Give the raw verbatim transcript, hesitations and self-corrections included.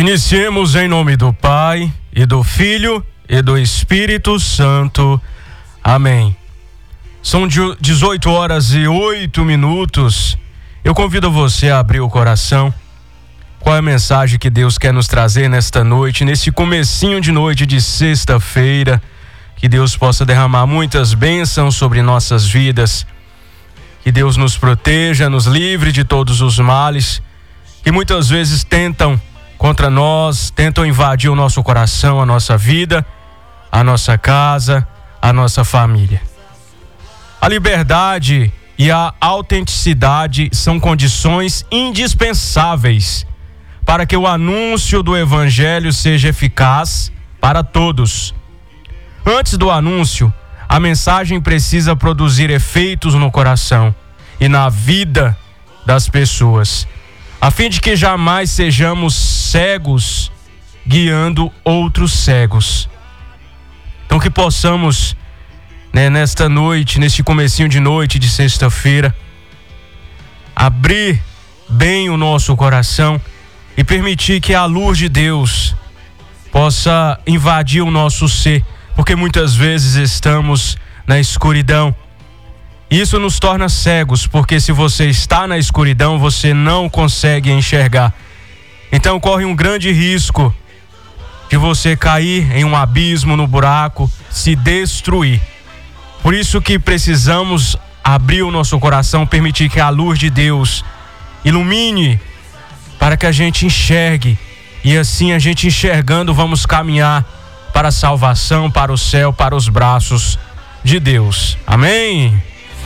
Iniciemos em nome do Pai, e do Filho, e do Espírito Santo. Amém. São dezoito horas e oito minutos. Eu convido você a abrir o coração. Qual é a mensagem que Deus quer nos trazer nesta noite, nesse comecinho de noite de sexta-feira? Que Deus possa derramar muitas bênçãos sobre nossas vidas. Que Deus nos proteja, nos livre de todos os males que muitas vezes tentam contra nós, tentam invadir o nosso coração, a nossa vida, a nossa casa, a nossa família. A liberdade e a autenticidade são condições indispensáveis para que o anúncio do Evangelho seja eficaz para todos. Antes do anúncio, a mensagem precisa produzir efeitos no coração e na vida das pessoas, a fim de que jamais sejamos cegos guiando outros cegos. Então que possamos, né, nesta noite, neste comecinho de noite de sexta-feira, abrir bem o nosso coração e permitir que a luz de Deus possa invadir o nosso ser, porque muitas vezes estamos na escuridão. Isso nos torna cegos, porque se você está na escuridão, você não consegue enxergar. Então corre um grande risco de você cair em um abismo, no buraco, se destruir. Por isso que precisamos abrir o nosso coração, permitir que a luz de Deus ilumine, para que a gente enxergue. E assim, a gente enxergando, vamos caminhar para a salvação, para o céu, para os braços de Deus. Amém?